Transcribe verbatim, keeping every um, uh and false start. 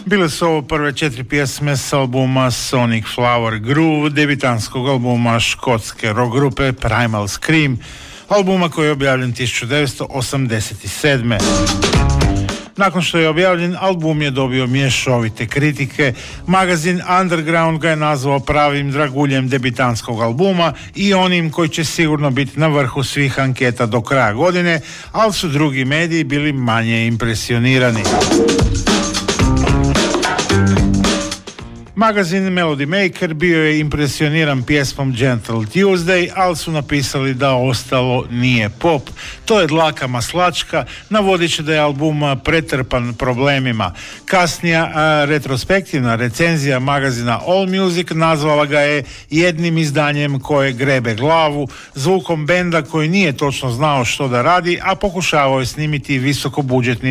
Bile su ovo prve četiri pjesme s albuma Sonic Flower Groove, debitanskog albuma škotske rock grupe Primal Scream, albuma koji je objavljen tisuću devetsto osamdeset sedme. Nakon što je objavljen, album je dobio mješovite kritike. Magazin Underground ga je nazvao pravim draguljem debitanskog albuma i onim koji će sigurno biti na vrhu svih anketa do kraja godine, ali su drugi mediji bili manje impresionirani. Magazin Melody Maker bio je impresioniran pjesmom Gentle Tuesday, ali su napisali da ostalo nije pop. To je dlaka maslačka, navodeći da je album pretrpan problemima. Kasnija a, retrospektivna recenzija magazina All Music nazvala ga je jednim izdanjem koje grebe glavu, zvukom benda koji nije točno znao što da radi, a pokušavao je snimiti visokobudžetni